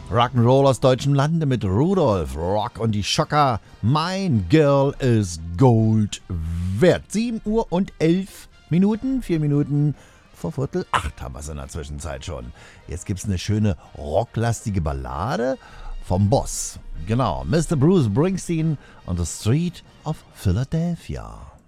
Rock'n'Roll aus deutschem Lande mit Rudolf, Rock und die Schocker. Mein Girl is Gold wert. 7 Uhr und 11 Minuten, 4 Minuten vor Viertel 8 haben wir es in der Zwischenzeit schon. Jetzt gibt's eine schöne rocklastige Ballade vom Boss. Genau, Mr. Bruce Springsteen on the Street of Philadelphia.